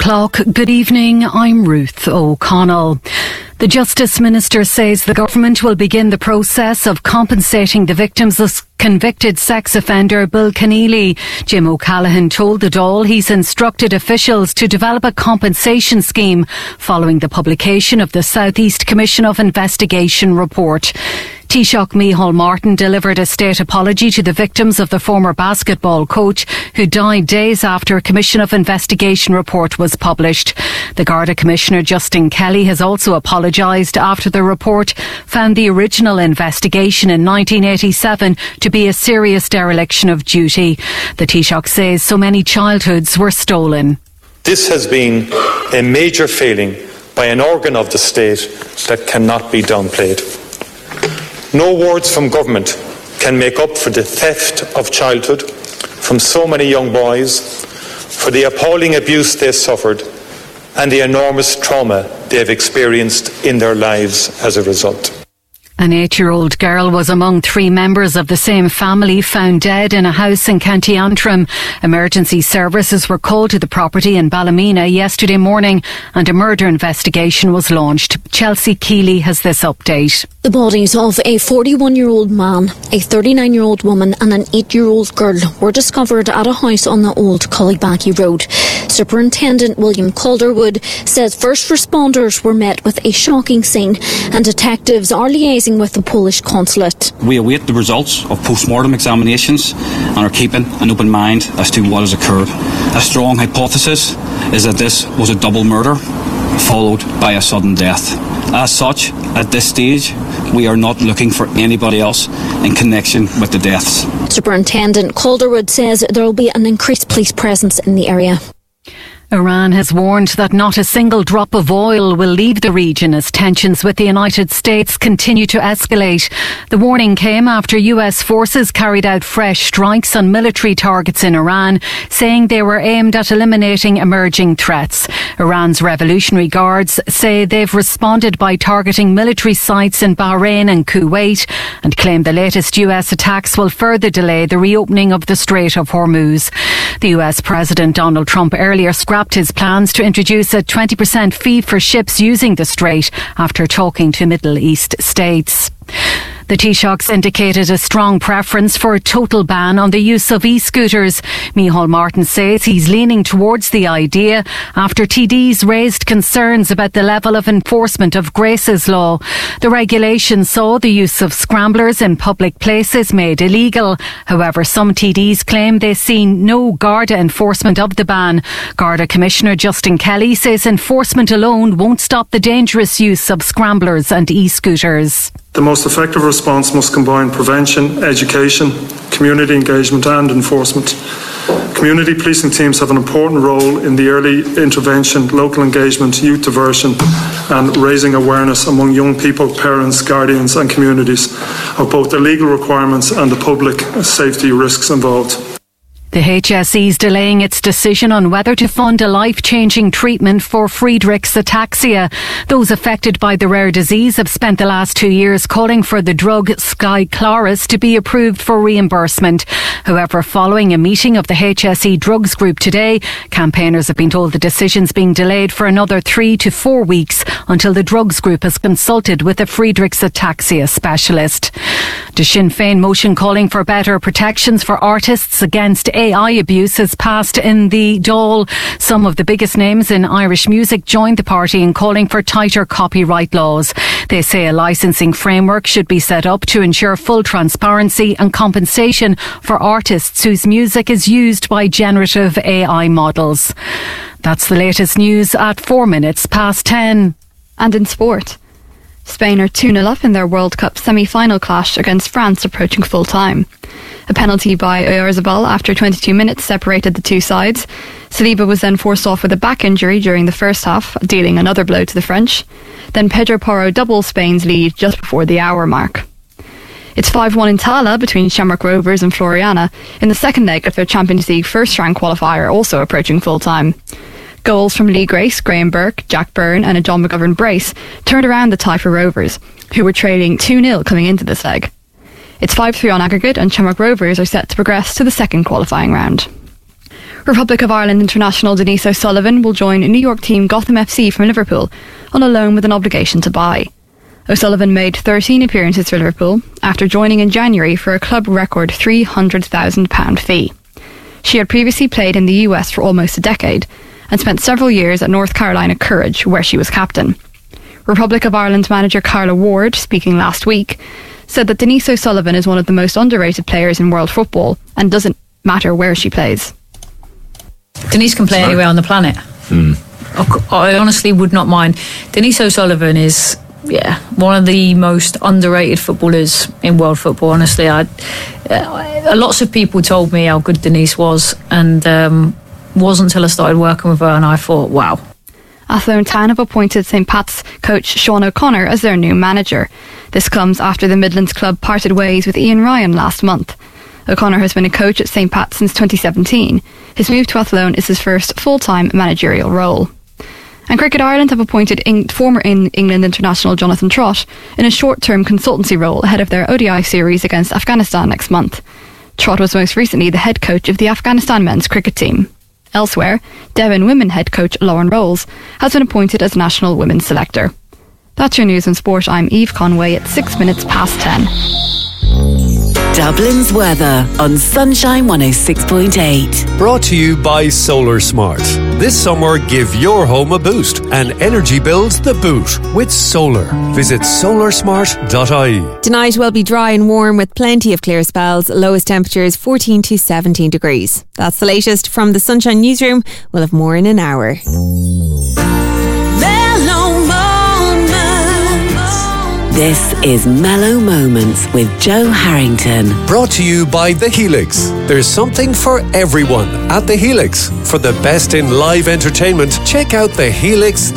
o'clock. Good evening, I'm Ruth O'Connell. The Justice Minister says the government will begin the process of compensating the victims of convicted sex offender Bill Keneally. Jim O'Callaghan told the Dáil he's instructed officials to develop a compensation scheme following the publication of the South East Commission of Investigation report. Taoiseach Micheál Martin delivered a state apology to the victims of the former basketball coach who died days after a Commission of Investigation report was published. The Garda Commissioner Justin Kelly has also apologised after the report found the original investigation in 1987 to be a serious dereliction of duty. The Taoiseach says so many childhoods were stolen. This has been a major failing by an organ of the state that cannot be downplayed. No words from government can make up for the theft of childhood from so many young boys, for the appalling abuse they suffered and the enormous trauma they have experienced in their lives as a result. An 8-year-old girl was among 3 members of the same family found dead in a house in County Antrim. Emergency services were called to the property in Ballymena yesterday morning and a murder investigation was launched. Chelsea Keeley has this update. The bodies of a 41-year-old man, a 39-year-old woman and an 8-year-old girl were discovered at a house on the old Cullibackie Road. Superintendent William Calderwood says first responders were met with a shocking scene and detectives are liaising with the Polish consulate. We await the results of post-mortem examinations and are keeping an open mind as to what has occurred. A strong hypothesis is that this was a double murder followed by a sudden death. As such, at this stage, we are not looking for anybody else in connection with the deaths. Superintendent Calderwood says there will be an increased police presence in the area. Iran has warned that not a single drop of oil will leave the region as tensions with the United States continue to escalate. The warning came after US forces carried out fresh strikes on military targets in Iran, saying they were aimed at eliminating emerging threats. Iran's Revolutionary Guards say they've responded by targeting military sites in Bahrain and Kuwait and claim the latest US attacks will further delay the reopening of the Strait of Hormuz. The US President Donald Trump earlier scrapped his plans to introduce a 20% fee for ships using the strait after talking to Middle East states. The Taoiseachs indicated a strong preference for a total ban on the use of e-scooters. Micheál Martin says he's leaning towards the idea after TDs raised concerns about the level of enforcement of Grace's law. The regulation saw the use of scramblers in public places made illegal. However, some TDs claim they've seen no Garda enforcement of the ban. Garda Commissioner Justin Kelly says enforcement alone won't stop the dangerous use of scramblers and e-scooters. The most effective response must combine prevention, education, community engagement and enforcement. Community policing teams have an important role in the early intervention, local engagement, youth diversion and raising awareness among young people, parents, guardians and communities of both the legal requirements and the public safety risks involved. The HSE is delaying its decision on whether to fund a life-changing treatment for Friedreich's ataxia. Those affected by the rare disease have spent the last 2 years calling for the drug Skyclarys to be approved for reimbursement. However, following a meeting of the HSE Drugs Group today, campaigners have been told the decision's being delayed for another 3 to 4 weeks until the Drugs Group has consulted with a Friedreich's ataxia specialist. The Sinn Féin motion calling for better protections for artists against AI abuse has passed in the Dáil. Some of the biggest names in Irish music joined the party in calling for tighter copyright laws. They say a licensing framework should be set up to ensure full transparency and compensation for artists whose music is used by generative AI models. That's the latest news at 4 minutes past 10. And in sport, Spain are 2-0 up in their World Cup semi-final clash against France approaching full time. A penalty by Oyarzabal after 22 minutes separated the two sides. Saliba was then forced off with a back injury during the first half, dealing another blow to the French. Then Pedro Porro doubled Spain's lead just before the hour mark. It's 5-1 in Tala between Shamrock Rovers and Floriana in the second leg of their Champions League first-round qualifier, also approaching full time. Goals from Lee Grace, Graham Burke, Jack Byrne and a John McGovern brace turned around the tie for Rovers, who were trailing 2-0 coming into this leg. It's 5-3 on aggregate and Shamrock Rovers are set to progress to the second qualifying round. Republic of Ireland international Denise O'Sullivan will join New York team Gotham FC from Liverpool on a loan with an obligation to buy. O'Sullivan made 13 appearances for Liverpool after joining in January for a club record £300,000 fee. She had previously played in the US for almost a decade and spent several years at North Carolina Courage, where she was captain. Republic of Ireland manager Carla Ward, speaking last week, said that Denise O'Sullivan is one of the most underrated players in world football and doesn't matter where she plays. Denise can play anywhere on the planet. I honestly would not mind. Denise O'Sullivan is one of the most underrated footballers in world football. Honestly, lots of people told me how good Denise was, and wasn't until I started working with her and I thought, wow. Athlone Town have appointed St Pat's coach Sean O'Connor as their new manager. This comes after the Midlands club parted ways with Ian Ryan last month. O'Connor has been a coach at St Pat's since 2017. His move to Athlone is his first full-time managerial role. And Cricket Ireland have appointed former England international Jonathan Trott in a short-term consultancy role ahead of their ODI series against Afghanistan next month. Trott was most recently the head coach of the Afghanistan men's cricket team. Elsewhere, Devon women head coach Lauren Rolls has been appointed as national women's selector. That's your news and sport. I'm Eve Conway at 6 minutes past 10. Dublin's weather on Sunshine 106.8. Brought to you by Solar Smart. This summer, give your home a boost and energy bills the boot with solar. Visit solarsmart.ie. Tonight will be dry and warm with plenty of clear spells. Lowest temperatures 14 to 17 degrees. That's the latest from the Sunshine Newsroom. We'll have more in an hour. This is Mellow Moments with Joe Harrington. Brought to you by The Helix. There's something for everyone at The Helix. For the best in live entertainment, check out thehelix.ie.